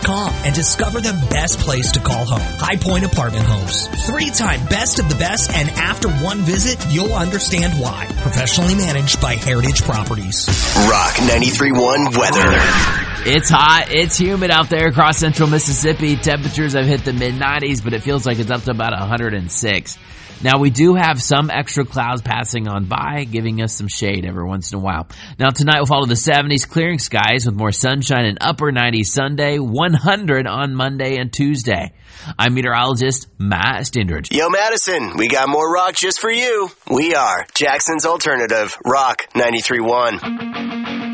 HighPointApartmentHomes.com and discover the best place to call home. High Point Apartment Homes. 3-time best of the best, and after one visit, you'll understand why. Professionally managed by Heritage Properties. Rock 93.1 weather. It's hot. It's humid out there across central Mississippi. Temperatures have hit the mid-90s, but it feels like it's up to about 106. Now, we do have some extra clouds passing on by, giving us some shade every once in a while. Now, tonight we'll follow the 70s, clearing skies with more sunshine and upper 90s Sunday, 100 on Monday and Tuesday. I'm meteorologist Matt Stindridge. Yo, Madison, we got more rock just for you. We are Jackson's Alternative, Rock 93.1.